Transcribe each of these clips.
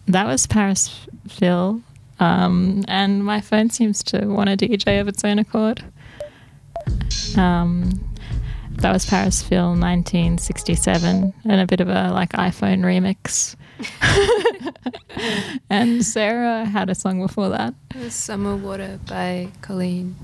That was Paris Phil. And my phone seems to want a DJ of its own accord. That was Paris Phil 1967 and a bit of a like iPhone remix. And Sarah had a song before that. It was Summer Water by Colleen.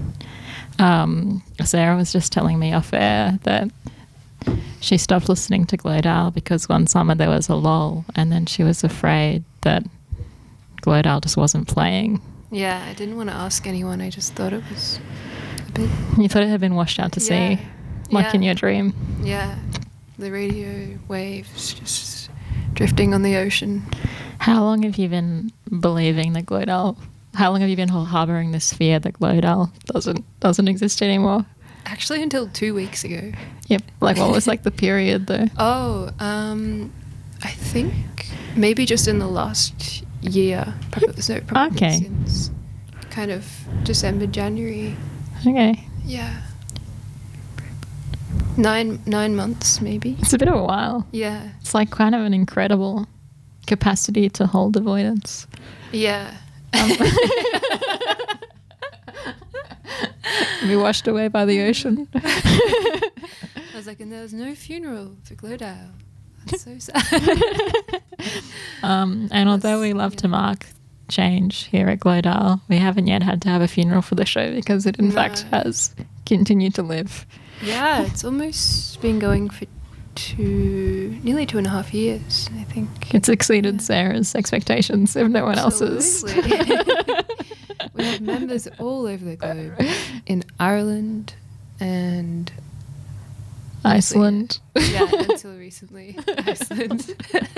Sarah was just telling me off air that she stopped listening to Glodale because one summer there was a lull and then she was afraid that Glodale just wasn't playing. Yeah, I didn't want to ask anyone. I just thought it was a bit... You thought it had been washed out to sea, like in your dream? Yeah, the radio waves just drifting on the ocean. How long have you been believing that Glodale... How long have you been harbouring this fear that Glodale doesn't exist anymore? Actually, until 2 weeks ago. Yep. Like, what was like the period though? Oh, I think maybe just in the last year. Probably since kind of December, January. Okay. Yeah. 9 months maybe. It's a bit of a while. Yeah. It's like kind of an incredible capacity to hold avoidance. Yeah. Be washed away by the ocean. I was like, and there was no funeral for Glodale. That's so sad. And although we love to mark change here at Glodale, we haven't yet had to have a funeral for the show because it in fact has continued to live. Yeah, it's almost been going for nearly 2.5 years, I think. It's exceeded Sarah's expectations, if no one else's. We have members all over the globe, in Ireland and Iceland. Yeah, until recently, Iceland.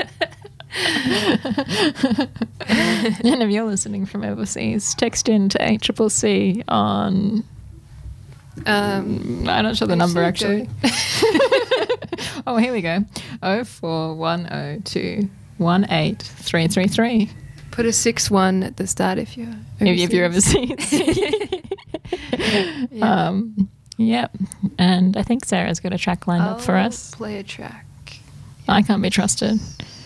And if you're listening from overseas, text in to ACCC on... I'm not sure the number actually. Oh, here we go. 04102 18333. Put a 61 at the start if you're overseas. If you're overseas. Yep. And I think Sarah's got a track lined up for us. Play a track. I can't be trusted.